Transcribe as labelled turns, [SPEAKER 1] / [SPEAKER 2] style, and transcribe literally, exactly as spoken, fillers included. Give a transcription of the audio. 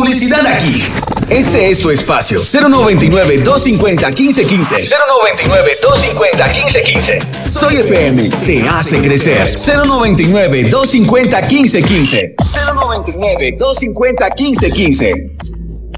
[SPEAKER 1] Publicidad aquí. Ese es tu espacio. cero noventa y nueve, doscientos cincuenta, quince quince.
[SPEAKER 2] cero noventa y nueve, doscientos cincuenta, quince quince.
[SPEAKER 1] Soy F M, te hace crecer. cero noventa y nueve, doscientos cincuenta, quince quince. cero noventa y nueve, doscientos cincuenta, quince quince.